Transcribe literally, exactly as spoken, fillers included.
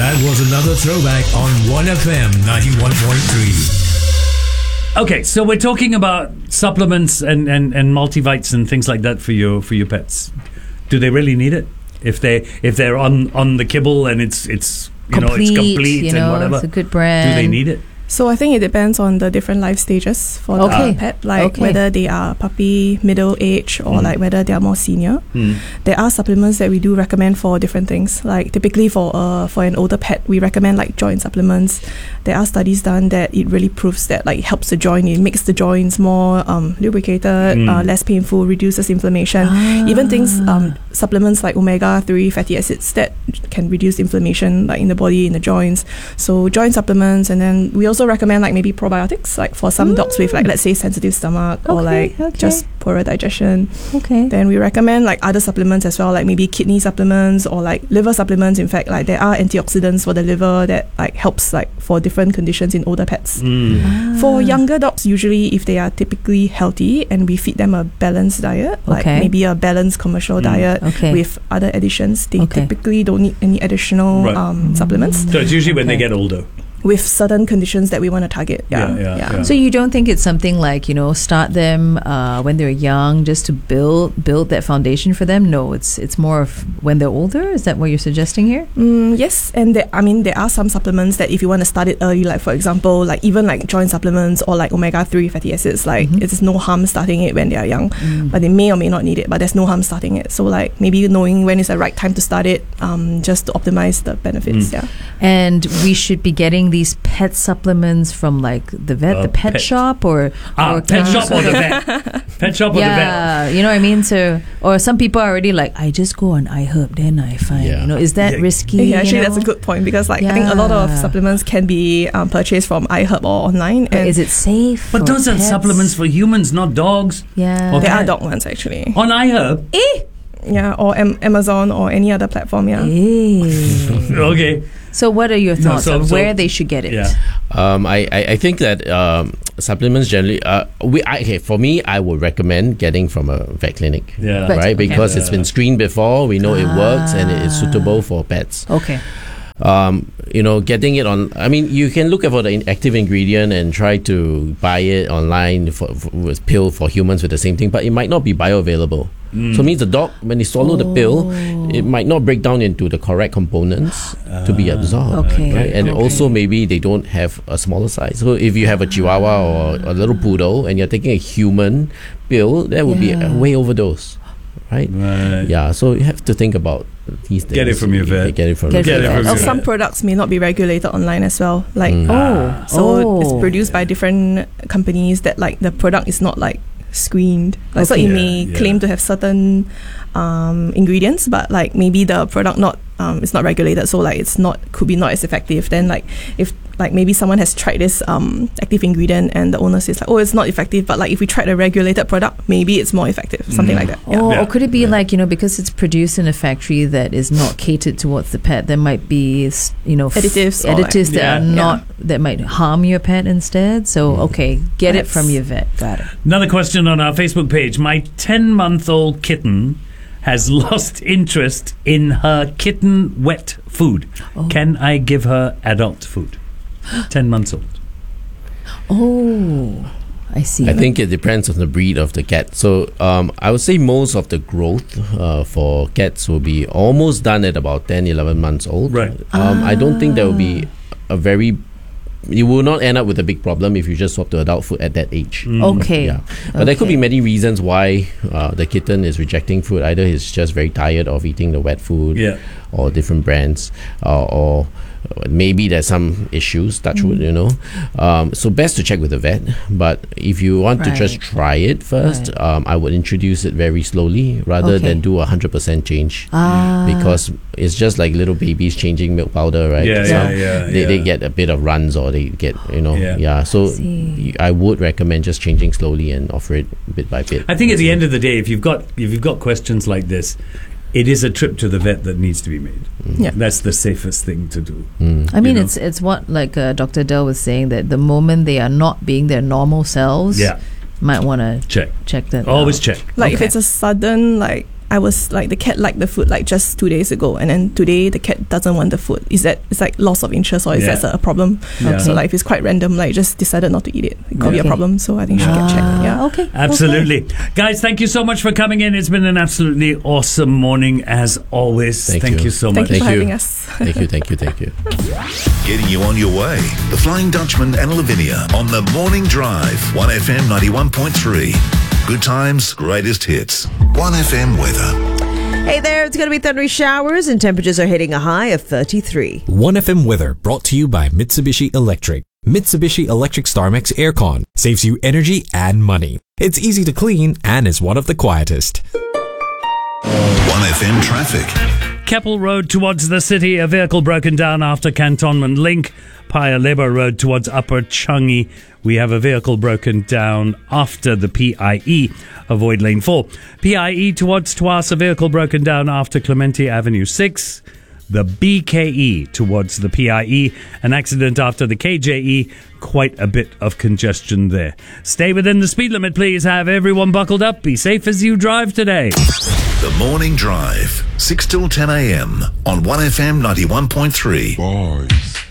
That was another throwback on one F M ninety-one point three. Okay, so we're talking about supplements and, and, and multivites and things like that for your for your pets. Do they really need it? If they if they're on, on the kibble and it's it's you complete, know it's complete you know, and whatever, it's a good brand. do they need it? So I think it depends on the different life stages for Okay. the pet, like Okay. whether they are puppy, middle age, or Mm. like whether they are more senior. Mm. There are supplements that we do recommend for different things. Like typically for uh for an older pet, we recommend like joint supplements. There are studies done that it really proves that like it helps the joint, it makes the joints more um, lubricated, Mm. uh, less painful, reduces inflammation. Ah. Even things um supplements like omega three fatty acids that can reduce inflammation like in the body, in the joints. So joint supplements, and then we also recommend like maybe probiotics, like for some dogs with like let's say sensitive stomach or Okay, like okay. just poorer digestion. Okay. Then we recommend like other supplements as well, like maybe kidney supplements or like liver supplements. In fact, like there are antioxidants for the liver that like helps like for different conditions in older pets. Mm. For younger dogs, usually if they are typically healthy and we feed them a balanced diet, like Okay. maybe a balanced commercial Mm. diet Okay. with other additions, they Okay. typically don't need any additional Right. um, supplements So it's usually when they Okay. get older. with certain conditions that we want to target. Yeah, Yeah, yeah, yeah. So you don't think it's something like, you know, start them uh, when they're young just to build build that foundation for them? No, it's it's more of when they're older. Is that what you're suggesting here? Mm, yes, and there, I mean there are some supplements that if you want to start it early, like for example, like even like joint supplements or like omega three fatty acids, like Mhm. it's no harm starting it when they are young, Mm. but they may or may not need it. But there's no harm starting it. So like maybe knowing when is the right time to start it, um, just to optimize the benefits. Mm. Yeah. And we should be getting these pet supplements from like the vet, Uh, the pet, pet. shop, or Ah, or pet can you shop or sort the of- vet? Pet shop or the vet? Yeah, you know what I mean. So, or some people are already like, I just go on iHerb, then I find. Yeah. You know, is that Yeah. risky? Yeah, you actually, know? that's a good point because, like, I think a lot of Yeah. supplements can be um, purchased from iHerb or online. But And is it safe? But for those are pets? supplements for humans, not dogs. Yeah. Or there are cat. dog ones actually. On iHerb. Eh. Yeah, or am- Amazon or any other platform. Yeah. Eh. Okay. So, what are your No, thoughts so- on so- where they should get it? Yeah. Um, I, I, I think that um, supplements generally, uh, we I, okay, for me, I would recommend getting from a vet clinic, Yeah. But- right? okay. Because it's been screened before, we know it works and it is Ah. suitable for pets. Okay. Um, you know, getting it on. I mean, you can look for the in- active ingredient and try to buy it online for, for with pill for humans with the same thing, but it might not be bioavailable. Mm. So it means the dog, when they swallow the pill, Oh. it might not break down into the correct components to be absorbed. Okay. Right? And Okay. also maybe they don't have a smaller size. So if you have a Chihuahua or a little poodle and you're taking a human pill, that would be Yeah. a way overdose, right? Right. Yeah. So you have to think about these things. Get it from your vet. Get it from Get your it vet. from Or your some products may not be regulated online as well. Like Mm. Oh. so oh. it's produced by different companies that like the product is not like screened. Like so Okay. it Yeah, may yeah. claim to have certain um, ingredients, but like maybe the product not um, it's not regulated, so like it's not could be not as effective. Then like if like maybe someone has tried this um, active ingredient and the owner says like, oh, it's not effective, but like if we tried a regulated product, maybe it's more effective. Something Mm. like that. Yeah. Oh, Yeah. or could it be Yeah. like, you know, because it's produced in a factory that is not catered towards the pet, there might be, s- you know, f- Additives or like- additives that Yeah. are not, that might harm your pet instead. So, okay, get it from Perhaps. your vet. Got it. Another question on our Facebook page. My ten-month-old kitten has lost interest in her kitten wet food. Oh. Can I give her adult food? ten months old. Oh, I see. I think it depends on the breed of the cat. So um, I would say most of the growth uh, for cats will be almost done at about ten, eleven months old. Right. Um, I don't think there will be Ah. a very... You will not end up with a big problem if you just swap to adult food at that age. Mm. Okay. Yeah, but there could be Okay. many reasons why uh, the kitten is rejecting food. Either he's just very tired of eating the wet food, Yeah. or different brands, uh, or maybe there's some issues, touch wood, you know. Um, so best to check with the vet. But if you want to just Right. try it first, Right. um, I would introduce it very slowly rather Okay. than do a hundred percent change. Ah. Because it's just like little babies changing milk powder, right? Yeah, So yeah, yeah, They, they yeah. get a bit of runs or they get, you know, Yeah. yeah. So See. y- I would recommend just changing slowly and offer it bit by bit. I think at the end of the day, if you've got if you've got questions like this, it is a trip to the vet that needs to be made. Yeah. That's the safest thing to do. Mm. I mean, you know. it's it's what like uh, Doctor Dell was saying, that the moment they are not being their normal selves, Yeah. might want to Check. check that. Always out. check. Like if Okay. it's a sudden like I was like the cat liked the food like just two days ago, and then today the cat doesn't want the food. Is that it's like loss of interest, or is Yeah. that a problem? Yeah. So like if it's quite random, like just decided not to eat it, it could be a Okay. problem. So I think she should get checked. Yeah. Ah, okay. Absolutely. Guys, thank you so much for coming in. It's been an absolutely awesome morning as always. Thank you. you. so Thank much. you for Thank you. having us. Thank you, thank you, thank you. Getting you on your way. The Flying Dutchman and Lavinia on the Morning Drive. one F M ninety-one point three. Good times, greatest hits. one F M weather. Hey there, it's going to be thundery showers and temperatures are hitting a high of thirty-three. one F M weather brought to you by Mitsubishi Electric. Mitsubishi Electric StarMax Aircon saves you energy and money. It's easy to clean and is one of the quietest. one F M traffic. Keppel Road towards the city, a vehicle broken down after Cantonment Link. Paya Lebar Road towards Upper Changi, we have a vehicle broken down after the P I E. Avoid lane four. P I E towards Tuas, a vehicle broken down after Clementi Avenue six. The B K E towards the P I E, an accident after the K J E, quite a bit of congestion there. Stay within the speed limit, please. Have everyone buckled up. Be safe as you drive today. The Morning Drive. six till ten a.m. on one F M ninety-one point three. Boys.